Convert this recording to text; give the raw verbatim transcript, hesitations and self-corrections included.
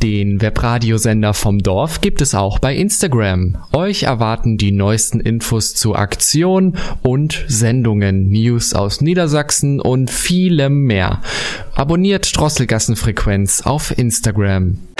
Den Webradiosender vom Dorf gibt es auch bei Instagram. Euch erwarten die neuesten Infos zu Aktionen und Sendungen, News aus Niedersachsen und vielem mehr. Abonniert Drosselgassenfrequenz auf Instagram.